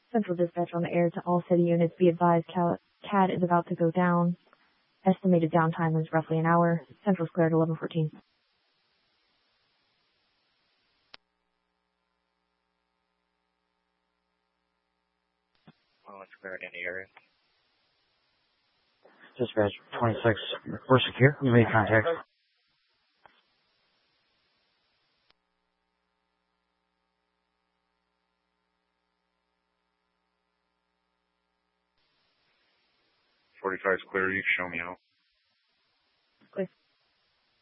Central dispatch on the air to all city units. Be advised, CAD is about to go down. Estimated downtime is roughly an hour. Central's cleared 11:14. Well, it's cleared in the area. Dispatch 26, we're secure. We made contact. .45's clear. You can show me out. Clear.